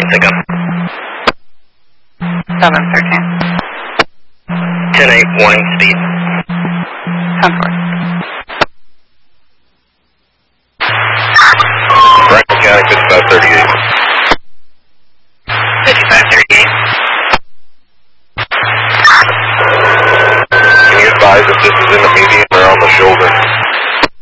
pickup. 713. 10-8, warning speed. 10-4. Franklin County 5538.